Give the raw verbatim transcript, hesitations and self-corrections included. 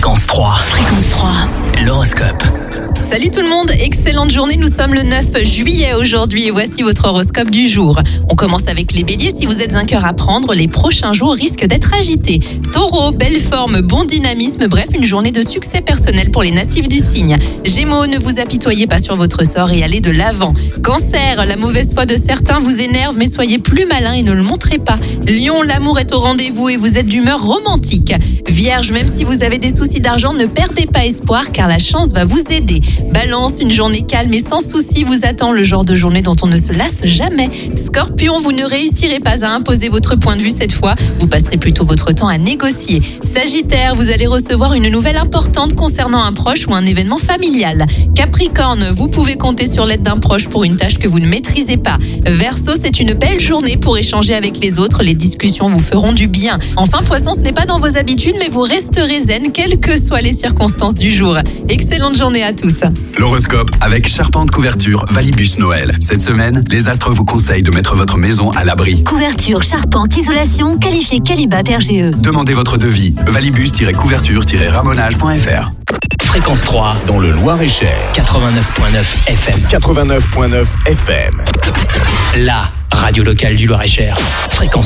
Fréquence trois. Fréquence trois. L'horoscope. Salut tout le monde, excellente journée, nous sommes le neuf juillet aujourd'hui et voici votre horoscope du jour. On commence avec les béliers, si vous êtes un cœur à prendre, les prochains jours risquent d'être agités. Taureau, belle forme, bon dynamisme, bref une journée de succès personnel pour les natifs du signe. Gémeaux, ne vous apitoyez pas sur votre sort et allez de l'avant. Cancer, la mauvaise foi de certains vous énerve mais soyez plus malin et ne le montrez pas. Lion, l'amour est au rendez-vous et vous êtes d'humeur romantique. Vierge, même si vous avez des soucis d'argent, ne perdez pas espoir car la chance va vous aider. Balance, une journée calme et sans souci vous attend, le genre de journée dont on ne se lasse jamais. Scorpion, vous ne réussirez pas à imposer votre point de vue cette fois, vous passerez plutôt votre temps à négocier. Sagittaire, vous allez recevoir une nouvelle importante concernant un proche ou un événement familial. Capricorne, vous pouvez compter sur l'aide d'un proche pour une tâche que vous ne maîtrisez pas. Verseau, c'est une belle journée pour échanger avec les autres, les discussions vous feront du bien. Enfin Poisson, ce n'est pas dans vos habitudes mais vous resterez zen quelles que soient les circonstances du jour. Excellente journée à tous. L'horoscope avec Charpente Couverture Valibus Noël. Cette semaine, les astres vous conseillent de mettre votre maison à l'abri. Couverture, charpente, isolation, qualifié Qualibat R G E. Demandez votre devis. valibus-couverture-ramonage point f r. Fréquence trois. Dans le Loir-et-Cher. quatre-vingt-neuf virgule neuf F M. quatre-vingt-neuf virgule neuf F M. La radio locale du Loir-et-Cher. Fréquence